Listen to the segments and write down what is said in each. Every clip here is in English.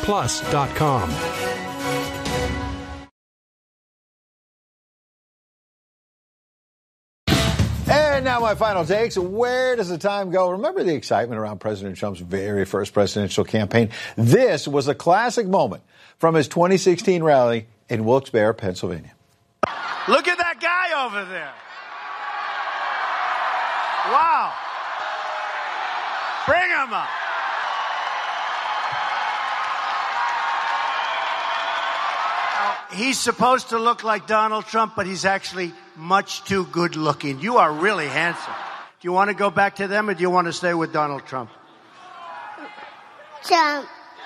HudsonPlus.com. And now my final takes. Where does the time go? Remember the excitement around President Trump's very first presidential campaign? This was a classic moment from his 2016 rally in Wilkes-Barre, Pennsylvania. Look at that guy over there. Wow. Bring him up. He's supposed to look like Donald Trump, but he's actually much too good looking. You are really handsome. Do you want to go back to them, or do you want to stay with Donald Trump? Trump.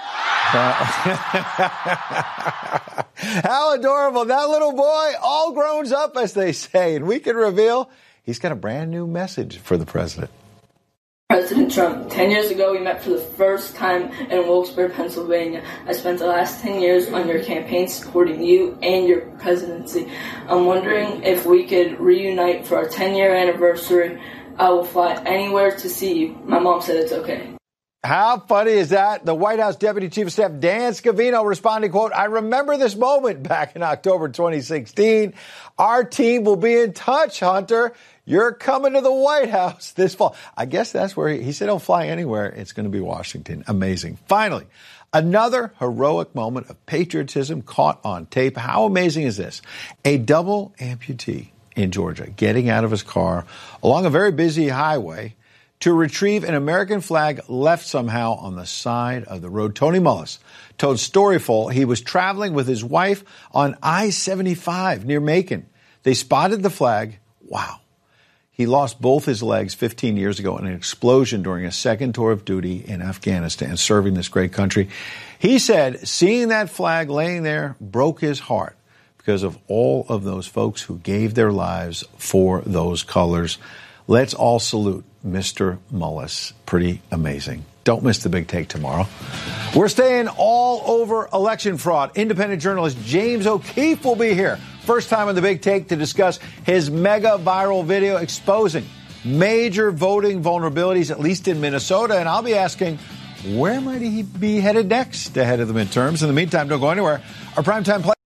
How adorable. That little boy, all grown up, as they say. And we can reveal he's got a brand new message for the president. President Trump, 10 years ago we met for the first time in Wilkes-Barre, Pennsylvania. I spent the last 10 years on your campaign supporting you and your presidency. I'm wondering if we could reunite for our 10-year anniversary. I will fly anywhere to see you. My mom said it's okay. How funny is that? The White House Deputy Chief of Staff Dan Scavino responding, quote, I remember this moment back in October 2016. Our team will be in touch, Hunter. You're coming to the White House this fall. I guess that's where he said he'll fly anywhere. It's going to be Washington. Amazing. Finally, another heroic moment of patriotism caught on tape. How amazing is this? A double amputee in Georgia getting out of his car along a very busy highway to retrieve an American flag left somehow on the side of the road. Tony Mullis told Storyful he was traveling with his wife on I-75 near Macon. They spotted the flag. Wow. He lost both his legs 15 years ago in an explosion during a second tour of duty in Afghanistan, serving this great country. He said seeing that flag laying there broke his heart because of all of those folks who gave their lives for those colors. Let's all salute Mr. Mullis. Pretty amazing. Don't miss the big take tomorrow. We're staying all over election fraud. Independent journalist James O'Keefe will be here. First time on the big take to discuss his mega viral video exposing major voting vulnerabilities, at least in Minnesota. And I'll be asking, where might he be headed next ahead of the midterms? In the meantime, don't go anywhere. Our primetime play.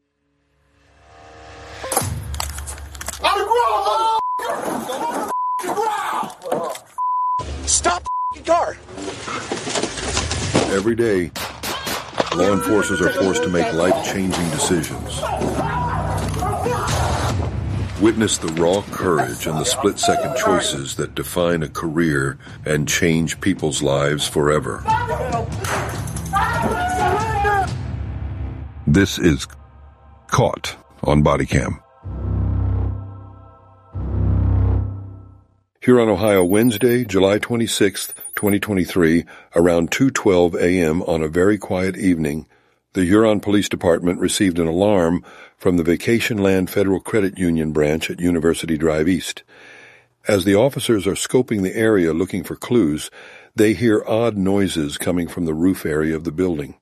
Stop the car. Every day, law enforcers are forced to make life-changing decisions. Witness the raw courage and the split-second choices that define a career and change people's lives forever. This is Caught on Bodycam. Huron, Ohio, Wednesday, July 26th, 2023, around 2:12 a.m. on a very quiet evening, the Huron Police Department received an alarm from the Vacation Land Federal Credit Union branch at University Drive East. As the officers are scoping the area looking for clues, they hear odd noises coming from the roof area of the building.